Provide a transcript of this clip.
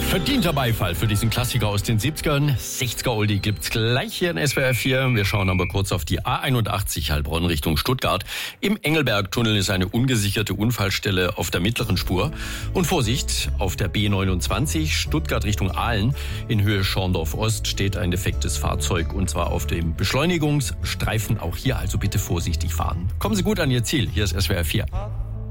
Verdienter Beifall für diesen Klassiker aus den 70ern. 60er Oldie gibt's gleich hier in SWR 4. Wir schauen aber kurz auf die A81 Heilbronn Richtung Stuttgart. Im Engelbergtunnel ist eine ungesicherte Unfallstelle auf der mittleren Spur. Und Vorsicht, auf der B29 Stuttgart Richtung Aalen in Höhe Schorndorf Ost steht ein defektes Fahrzeug und zwar auf dem Beschleunigungsstreifen. Auch hier also bitte vorsichtig fahren. Kommen Sie gut an Ihr Ziel. Hier ist SWR 4.